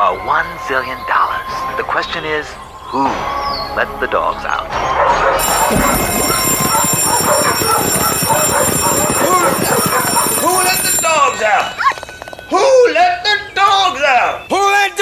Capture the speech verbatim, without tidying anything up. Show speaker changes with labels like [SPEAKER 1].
[SPEAKER 1] are one zillion dollars. The question is, who let the dogs out?
[SPEAKER 2] Who, who let the dogs out? Who let the dogs out?